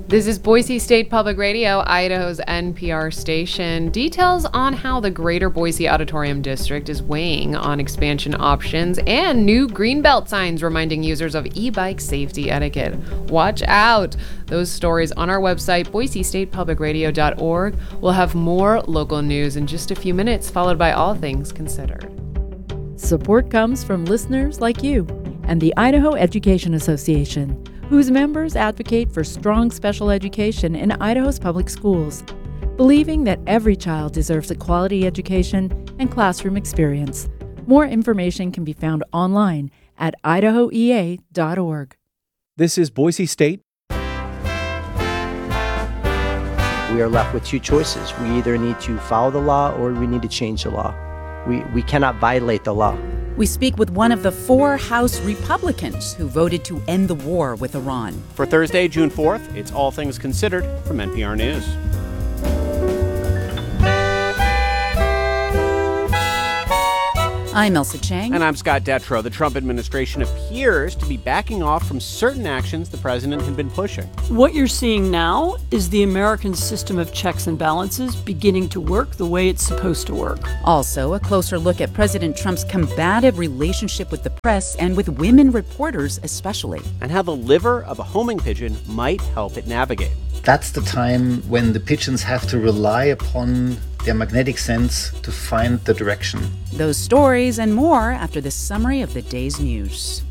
This is Boise State Public Radio, Idaho's NPR station. Details on how the Greater Boise Auditorium District is weighing on expansion options and new greenbelt signs reminding users of e-bike safety etiquette. Watch out! Those stories on our website, boisestatepublicradio.org. We'll have more local news in just a few minutes, followed by All Things Considered. Support comes from listeners like you and the Idaho Education Association, whose members advocate for strong special education in Idaho's public schools, believing that every child deserves a quality education and classroom experience. More information can be found online at idahoea.org. This is Boise State. We are left with two choices. We either need to follow the law or we need to change the law. We cannot violate the law. We speak with one of the 4 House Republicans who voted to end the war with Iran. For Thursday, June 4th, it's All Things Considered from NPR News. I'm Elsa Chang. And I'm Scott Detrow. The Trump administration appears to be backing off from certain actions the president had been pushing. What you're seeing now is the American system of checks and balances beginning to work the way it's supposed to work. Also, a closer look at President Trump's combative relationship with the press and with women reporters especially. And how the liver of a homing pigeon might help it navigate. That's the time when the pigeons have to rely upon their magnetic sense to find the direction. Those stories and more after this summary of the day's news.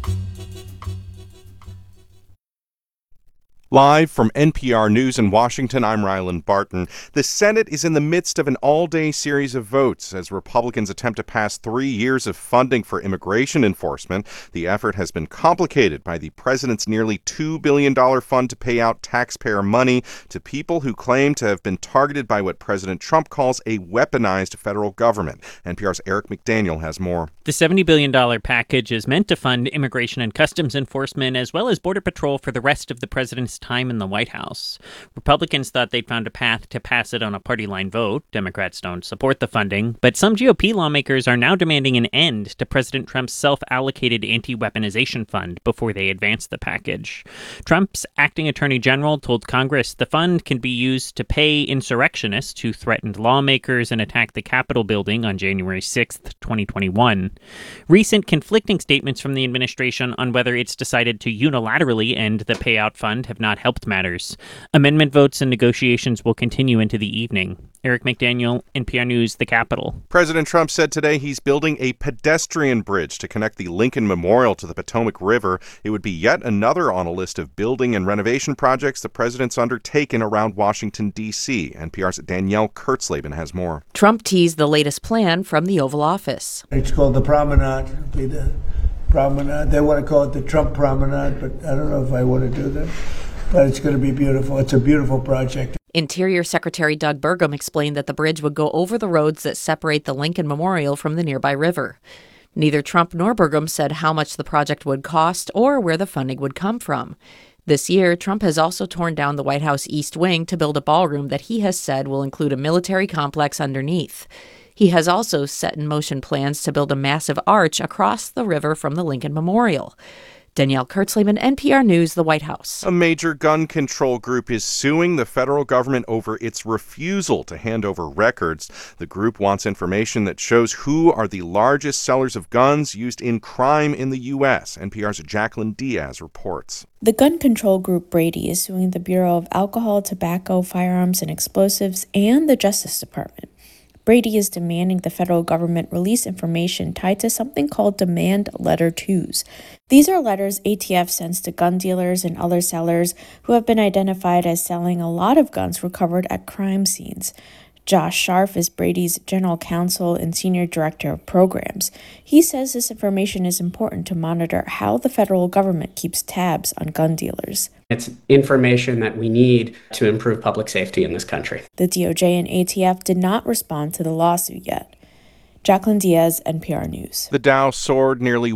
Live from NPR News in Washington, I'm Rylan Barton. The Senate is in the midst of an all-day series of votes as Republicans attempt to pass 3 years of funding for immigration enforcement. The effort has been complicated by the president's nearly $2 billion fund to pay out taxpayer money to people who claim to have been targeted by what President Trump calls a weaponized federal government. NPR's Eric McDaniel has more. The $70 billion package is meant to fund immigration and customs enforcement as well as Border Patrol for the rest of the president's time in the White House. Republicans thought they'd found a path to pass it on a party line vote. Democrats don't support the funding, but some GOP lawmakers are now demanding an end to President Trump's self-allocated anti-weaponization fund before they advance the package. Trump's acting attorney general told Congress the fund can be used to pay insurrectionists who threatened lawmakers and attacked the Capitol building on January 6th, 2021. Recent conflicting statements from the administration on whether it's decided to unilaterally end the payout fund have not helped matters. Amendment votes and negotiations will continue into the evening. Eric McDaniel, NPR News, the Capitol. President Trump said today he's building a pedestrian bridge to connect the Lincoln Memorial to the Potomac River. It would be yet another on a list of building and renovation projects the president's undertaken around Washington, D.C. NPR's Danielle Kurtzleben has more. Trump teased the latest plan from the Oval Office. It's called the Promenade. It'll be the Promenade. They want to call it the Trump Promenade, but I don't know if I want to do that. But it's going to be beautiful. It's a beautiful project. Interior Secretary Doug Burgum explained that the bridge would go over the roads that separate the Lincoln Memorial from the nearby river. Neither Trump nor Burgum said how much the project would cost or where the funding would come from. This year, Trump has also torn down the White House East Wing to build a ballroom that he has said will include a military complex underneath. He has also set in motion plans to build a massive arch across the river from the Lincoln Memorial. Danielle Kurtzleben, NPR News, the White House. A major gun control group is suing the federal government over its refusal to hand over records. The group wants information that shows who are the largest sellers of guns used in crime in the U.S. NPR's Jacqueline Diaz reports. The gun control group Brady is suing the Bureau of Alcohol, Tobacco, Firearms, and Explosives and the Justice Department. Brady is demanding the federal government release information tied to something called Demand Letter 2s. These are letters ATF sends to gun dealers and other sellers who have been identified as selling a lot of guns recovered at crime scenes. Josh Scharf is Brady's general counsel and senior director of programs. He says this information is important to monitor how the federal government keeps tabs on gun dealers. It's information that we need to improve public safety in this country. The DOJ and ATF did not respond to the lawsuit yet. Jacqueline Diaz, NPR News. The Dow soared nearly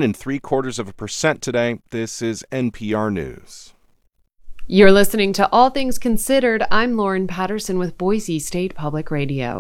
1.75% today. This is NPR News. You're listening to All Things Considered. I'm Lauren Patterson with Boise State Public Radio.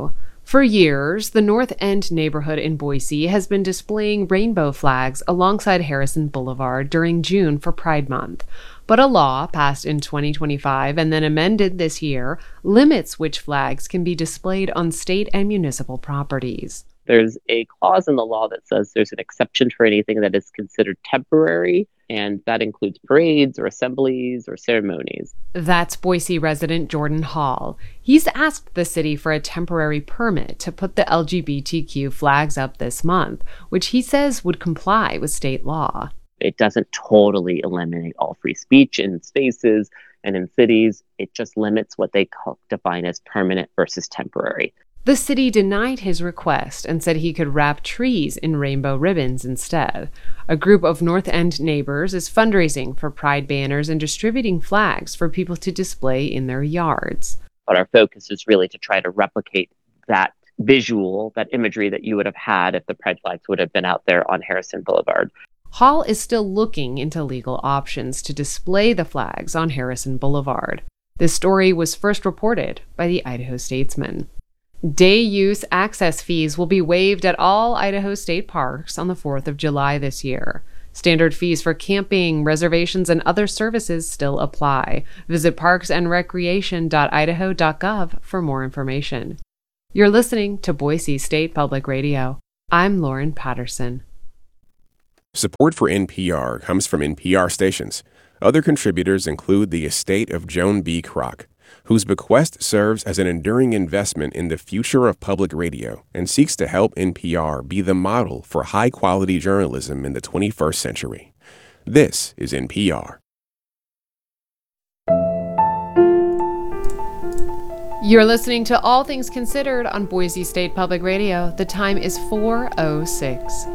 For years, the North End neighborhood in Boise has been displaying rainbow flags alongside Harrison Boulevard during June for Pride Month. But a law passed in 2025 and then amended this year limits which flags can be displayed on state and municipal properties. There's a clause in the law that says there's an exception for anything that is considered temporary, and that includes parades or assemblies or ceremonies. That's Boise resident Jordan Hall. He's asked the city for a temporary permit to put the LGBTQ flags up this month, which he says would comply with state law. It doesn't totally eliminate all free speech in spaces and in cities. It just limits what they define as permanent versus temporary. The city denied his request and said he could wrap trees in rainbow ribbons instead. A group of North End neighbors is fundraising for Pride banners and distributing flags for people to display in their yards. But our focus is really to try to replicate that visual, that imagery that you would have had if the Pride flags would have been out there on Harrison Boulevard. Hall is still looking into legal options to display the flags on Harrison Boulevard. This story was first reported by the Idaho Statesman. Day use access fees will be waived at all Idaho state parks on the 4th of July this year. Standard fees for camping, reservations, and other services still apply. Visit parksandrecreation.idaho.gov for more information. You're listening to Boise State Public Radio. I'm Lauren Patterson. Support for NPR comes from NPR stations. Other contributors include the estate of Joan B. Kroc, whose bequest serves as an enduring investment in the future of public radio and seeks to help NPR be the model for high-quality journalism in the 21st century. This is NPR. You're listening to All Things Considered on Boise State Public Radio. The time is 4:06.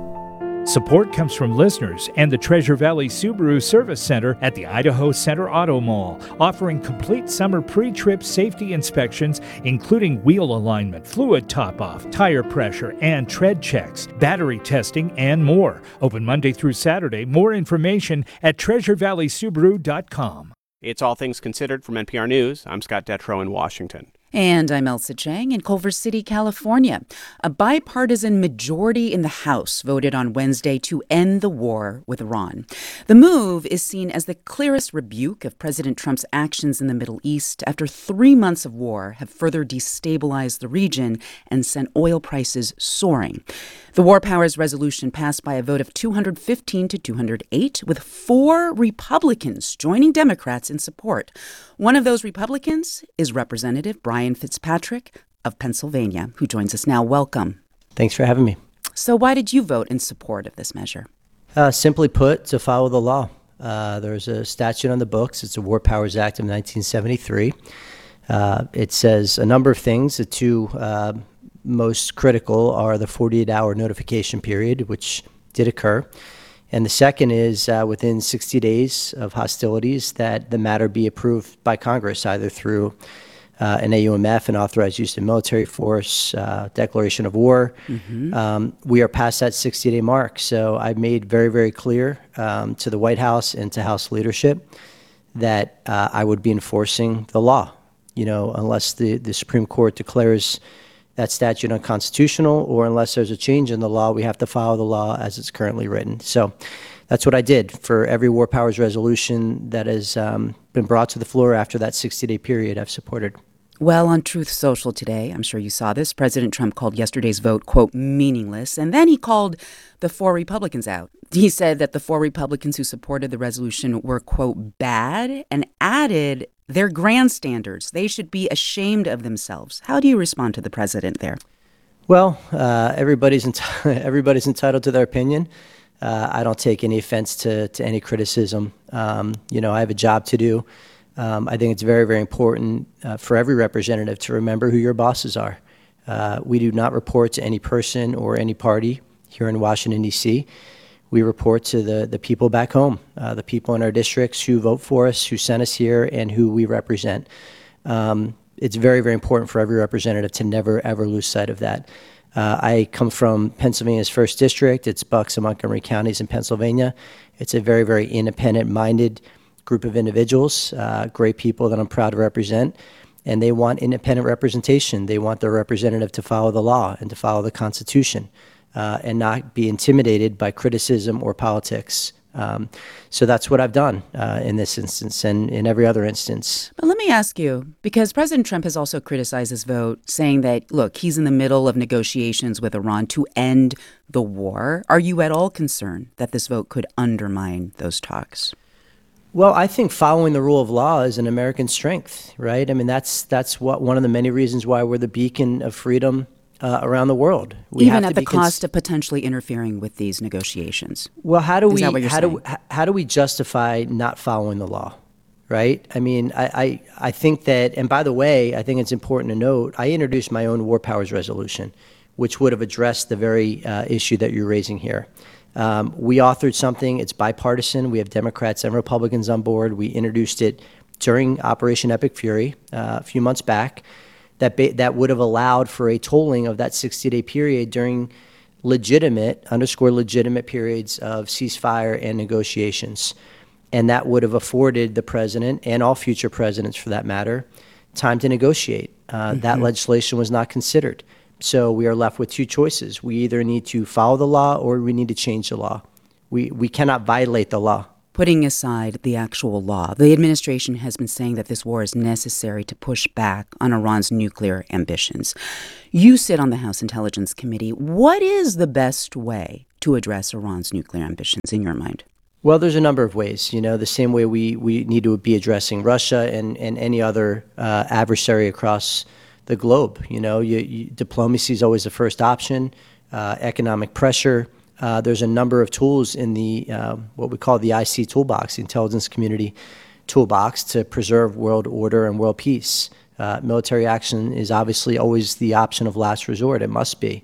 Support comes from listeners and the Treasure Valley Subaru Service Center at the Idaho Center Auto Mall, offering complete summer pre-trip safety inspections, including wheel alignment, fluid top-off, tire pressure, and tread checks, battery testing, and more. Open Monday through Saturday. More information at treasurevalleysubaru.com. It's All Things Considered from NPR News. I'm Scott Detrow in Washington. And I'm Elsa Chang in Culver City, California. A bipartisan majority in the House voted on Wednesday to end the war with Iran. The move is seen as the clearest rebuke of President Trump's actions in the Middle East after 3 months of war have further destabilized the region and sent oil prices soaring. The War Powers resolution passed by a vote of 215 to 208, with 4 Republicans joining Democrats in support. One of those Republicans is Representative Brian Fitzpatrick of Pennsylvania, who joins us now. Welcome. Thanks for having me. So why did you vote in support of this measure? Simply put, to follow the law. There's a statute on the books. It's the War Powers Act of 1973. It says a number of things. The two most critical are the 48-hour notification period, which did occur. And the second is within 60 days of hostilities that the matter be approved by Congress, either through an AUMF, an authorized use of military force, declaration of war. We are past that 60-day mark. So I've made very, very clear to the White House and to House leadership that I would be enforcing the law, unless the Supreme Court declares that statute unconstitutional, or unless there's a change in the law, we have to follow the law as it's currently written. So that's what I did for every War Powers resolution that has been brought to the floor after that 60-day period. I've supported. Well, on Truth Social today, I'm sure you saw this, President Trump called yesterday's vote, quote, meaningless, and then he called the 4 Republicans out. He said that the 4 Republicans who supported the resolution were, quote, bad, and added they're grandstanders. They should be ashamed of themselves. How do you respond to the president there? Well, everybody's entitled to their opinion. I don't take any offense to any criticism. I have a job to do. I think it's very, very important for every representative to remember who your bosses are. We do not report to any person or any party here in Washington, D.C. We report to the people back home, the people in our districts who vote for us, who sent us here, and who we represent. It's very, very important for every representative to never, ever lose sight of that. I come from Pennsylvania's 1st District. It's Bucks and Montgomery counties in Pennsylvania. It's a very, very independent-minded group of individuals, great people that I'm proud to represent. and they want independent representation. They want their representative to follow the law and to follow the Constitution and not be intimidated by criticism or politics. So that's what I've done in this instance and in every other instance. But let me ask you, because President Trump has also criticized this vote, saying that, look, he's in the middle of negotiations with Iran to end the war. Are you at all concerned that this vote could undermine those talks? Well, I think following the rule of law is an American strength, right? I mean, that's what one of the many reasons why we're the beacon of freedom around the world. Even at the cost of potentially interfering with these negotiations. Well, how do we justify not following the law, right? I mean, I think that, and by the way, I think it's important to note, I introduced my own war powers resolution, which would have addressed the very issue that you're raising here. We authored something, it's bipartisan. We have Democrats and Republicans on board. We introduced it during Operation Epic Fury a few months back. That would have allowed for a tolling of that 60-day period during legitimate periods of ceasefire and negotiations. And that would have afforded the president, and all future presidents for that matter, time to negotiate. That legislation was not considered. So we are left with two choices. We either need to follow the law or we need to change the law. We cannot violate the law. Putting aside the actual law, the administration has been saying that this war is necessary to push back on Iran's nuclear ambitions. You sit on the House Intelligence Committee. What is the best way to address Iran's nuclear ambitions in your mind? Well, there's a number of ways. You know, the same way we need to be addressing Russia and any other adversary across the globe. You know, diplomacy is always the first option, economic pressure. There's a number of tools in the what we call the IC toolbox, the intelligence community toolbox, to preserve world order and world peace. Military action is obviously always the option of last resort. It must be.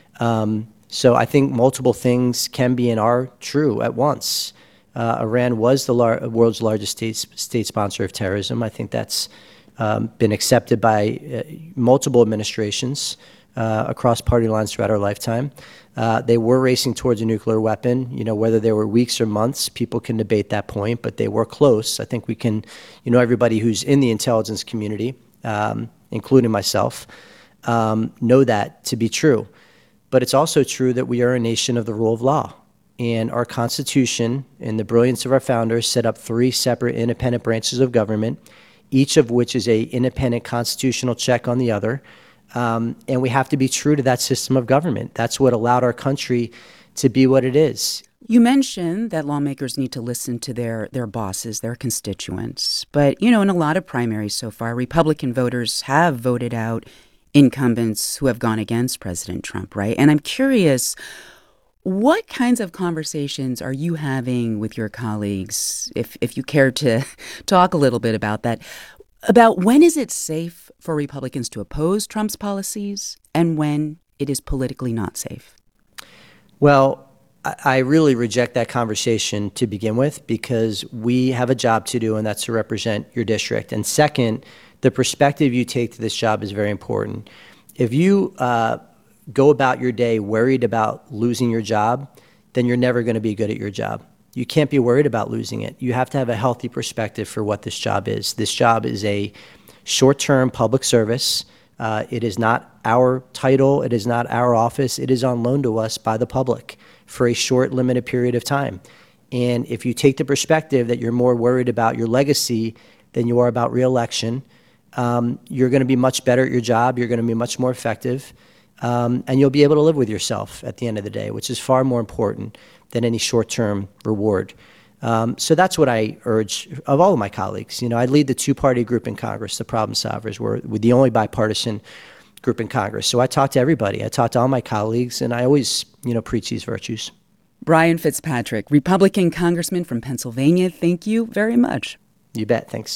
So I think multiple things can be and are true at once. Iran was the world's largest state sponsor of terrorism. I think that's been accepted by multiple administrations across party lines throughout our lifetime. They were racing towards a nuclear weapon. You know, whether they were weeks or months, people can debate that point, but they were close. I think we can, everybody who's in the intelligence community, including myself, know that to be true. But it's also true that we are a nation of the rule of law. And our Constitution, in the brilliance of our founders, set up 3 separate independent branches of government, each of which is an independent constitutional check on the other. And we have to be true to that system of government. That's what allowed our country to be what it is. You mentioned that lawmakers need to listen to their bosses, their constituents. But, in a lot of primaries so far, Republican voters have voted out incumbents who have gone against President Trump, right? And I'm curious, what kinds of conversations are you having with your colleagues, if you care to talk a little bit about that, about when is it safe for Republicans to oppose Trump's policies and when it is politically not safe? Well, I really reject that conversation to begin with, because we have a job to do, and that's to represent your district. And second, the perspective you take to this job is very important. If you go about your day worried about losing your job, then you're never going to be good at your job. You can't be worried about losing it. You have to have a healthy perspective for what this job is. This job is a short-term public service. It is not our title. It is not our office. It is on loan to us by the public for a short, limited period of time. And if you take the perspective that you're more worried about your legacy than you are about re-election, you're going to be much better at your job. You're going to be much more effective. And you'll be able to live with yourself at the end of the day, which is far more important than any short-term reward. So that's what I urge of all of my colleagues. I lead the 2-party group in Congress, the Problem Solvers. We're the only bipartisan group in Congress. So I talk to everybody. I talk to all my colleagues, and I always, preach these virtues. Brian Fitzpatrick, Republican congressman from Pennsylvania, thank you very much. You bet. Thanks.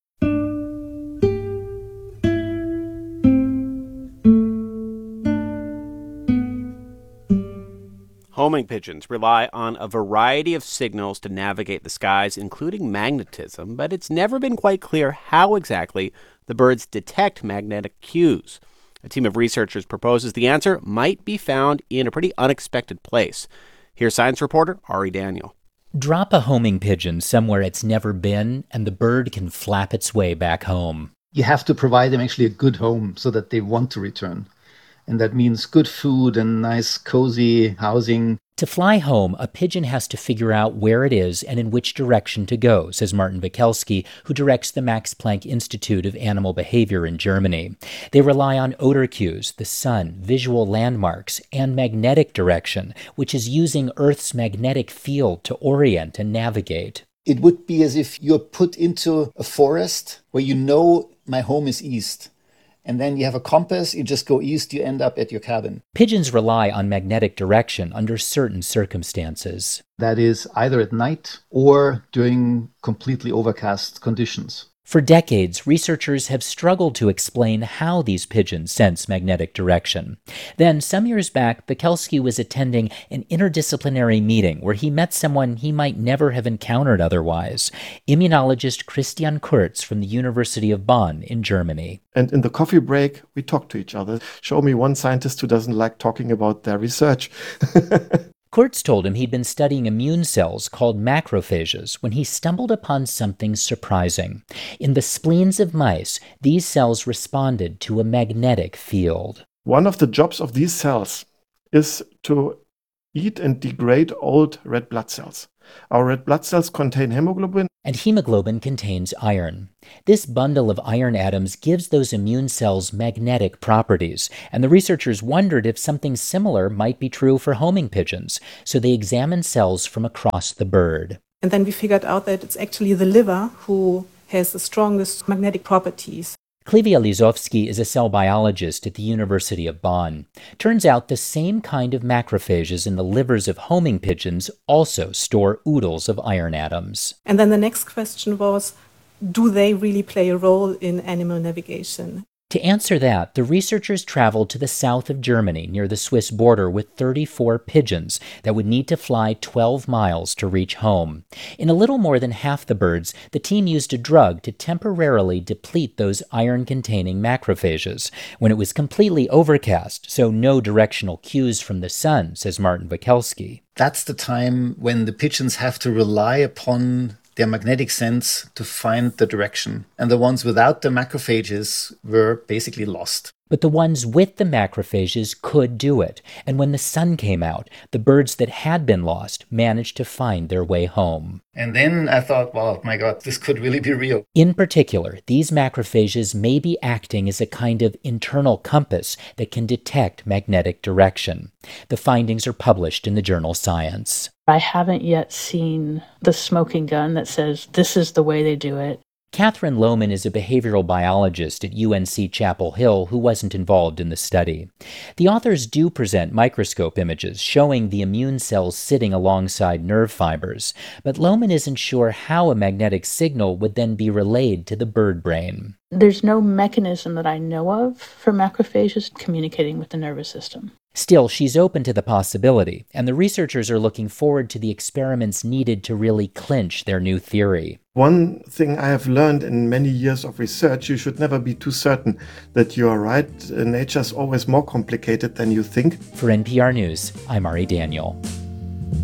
Homing pigeons rely on a variety of signals to navigate the skies, including magnetism, but it's never been quite clear how exactly the birds detect magnetic cues. A team of researchers proposes the answer might be found in a pretty unexpected place. Here's science reporter Ari Daniel. Drop a homing pigeon somewhere it's never been, and the bird can flap its way back home. You have to provide them actually a good home so that they want to return. And that means good food and nice, cozy housing. To fly home, a pigeon has to figure out where it is and in which direction to go, says Martin Wikelski, who directs the Max Planck Institute of Animal Behavior in Germany. They rely on odor cues, the sun, visual landmarks, and magnetic direction, which is using Earth's magnetic field to orient and navigate. It would be as if you're put into a forest where you know my home is east. And then you have a compass, you just go east, you end up at your cabin. Pigeons rely on magnetic direction under certain circumstances. That is either at night or during completely overcast conditions. For decades, researchers have struggled to explain how these pigeons sense magnetic direction. Then, some years back, Wikelski was attending an interdisciplinary meeting where he met someone he might never have encountered otherwise, immunologist Christian Kurz from the University of Bonn in Germany. And in the coffee break, we talked to each other. Show me one scientist who doesn't like talking about their research. Kurtz told him he'd been studying immune cells called macrophages when he stumbled upon something surprising. In the spleens of mice, these cells responded to a magnetic field. One of the jobs of these cells is to eat and degrade old red blood cells. Our red blood cells contain hemoglobin. And hemoglobin contains iron. This bundle of iron atoms gives those immune cells magnetic properties, and the researchers wondered if something similar might be true for homing pigeons, so they examined cells from across the bird. And then we figured out that it's actually the liver who has the strongest magnetic properties. Klivia Lizovsky is a cell biologist at the University of Bonn. Turns out the same kind of macrophages in the livers of homing pigeons also store oodles of iron atoms. And then the next question was, do they really play a role in animal navigation? To answer that, the researchers traveled to the south of Germany near the Swiss border with 34 pigeons that would need to fly 12 miles to reach home. In a little more than half the birds, the team used a drug to temporarily deplete those iron-containing macrophages when it was completely overcast, so no directional cues from the sun, says Martin Wikelski. That's the time when the pigeons have to rely upon their magnetic sense to find the direction. And the ones without the macrophages were basically lost. But the ones with the macrophages could do it. And when the sun came out, the birds that had been lost managed to find their way home. And then I thought, wow, my God, this could really be real. In particular, these macrophages may be acting as a kind of internal compass that can detect magnetic direction. The findings are published in the journal Science. I haven't yet seen the smoking gun that says this is the way they do it. Catherine Lohman is a behavioral biologist at UNC Chapel Hill who wasn't involved in the study. The authors do present microscope images showing the immune cells sitting alongside nerve fibers, but Lohman isn't sure how a magnetic signal would then be relayed to the bird brain. There's no mechanism that I know of for macrophages communicating with the nervous system. Still, she's open to the possibility, and the researchers are looking forward to the experiments needed to really clinch their new theory. One thing I have learned in many years of research, you should never be too certain that you are right. Nature's always more complicated than you think. For NPR News, I'm Ari Daniel.